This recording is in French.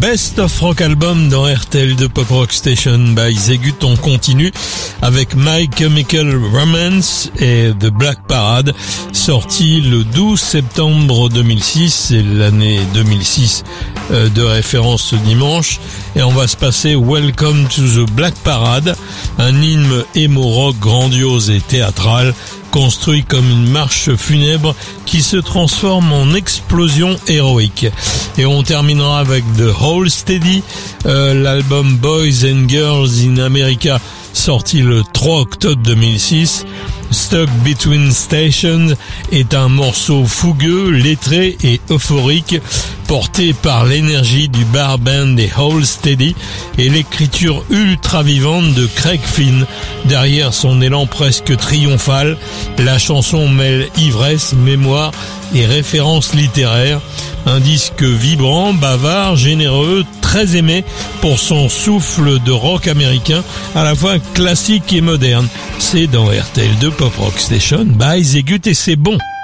Best of Rock Album dans RTL de Pop Rock Station by Zegut. On continue avec My Chemical Romance et The Black Parade, sorti le 12 septembre 2006. C'est l'année 2006 de référence ce dimanche. Et on va se passer Welcome to the Black Parade, un hymne emo rock grandiose et théâtral, construit comme une marche funèbre qui se transforme en explosion héroïque. Et on terminera avec The Whole Steady, l'album Boys and Girls in America, sorti le 3 octobre 2006. Stuck Between Stations est un morceau fougueux, lettré et euphorique, porté par l'énergie du bar band des Whole Steady et l'écriture ultra vivante de Craig Finn. Derrière son élan presque triomphal, la chanson mêle ivresse, mémoire et références littéraires. Un disque vibrant, bavard, généreux, très aimé pour son souffle de rock américain, à la fois classique et moderne. C'est dans RTL2 Pop Rock Station by Zegut et c'est bon.